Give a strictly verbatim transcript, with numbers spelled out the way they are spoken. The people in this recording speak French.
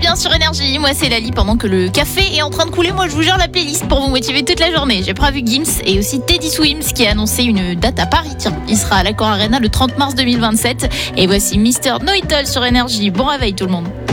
bien sur Énergie. Moi, c'est Lali. Pendant que le café est en train de couler, moi, je vous gère la playlist pour vous motiver toute la journée. J'ai prévu Gims et aussi Teddy Swims qui a annoncé une date à Paris. Tiens, il sera à l'Accor Arena le trente mars deux mille vingt-sept. Et voici Mister Know It All sur Énergie. Bon réveil tout le monde.